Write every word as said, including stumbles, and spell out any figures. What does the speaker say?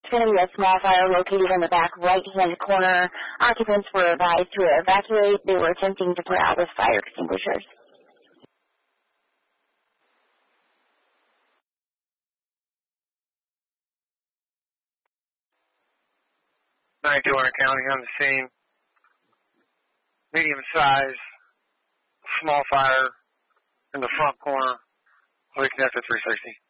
It's going to be a small fire located in the back right-hand corner. Occupants were advised to evacuate. They were attempting to put out with fire extinguishers. ninety-two Warner County on the scene. Medium size, small fire in the front corner. We connected three sixty.